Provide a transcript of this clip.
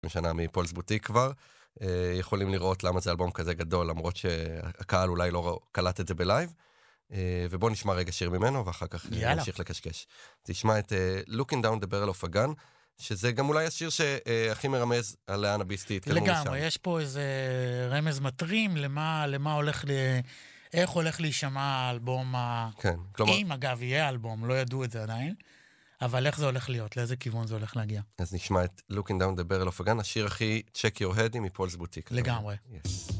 שנה מפולס בוטיק כבר. יכולים לראות למה זה אלבום כזה גדול, למרות שהקהל אולי לא קלט את זה בלייב. ובוא נשמע רגע שיר ממנו, ואחר כך נמשיך לקשקש. תשמע את Looking Down the Barrel of a Gun, שזה גם אולי השיר שהכי מרמז על לאן הביסטי התקלמו משם. לגמרי, יש פה איזה רמז מטרים למה הולך איך הולך להישמע האלבום כן, כלומר... אם אגב יהיה אלבום, לא ידעו את זה עדיין, אבל איך זה הולך להיות, לאיזה כיוון זה הולך להגיע. אז נשמע את Looking Down the Barrel of a Gun, השיר הכי Check Your Head מפולס בוטיק. לגמרי. Yes.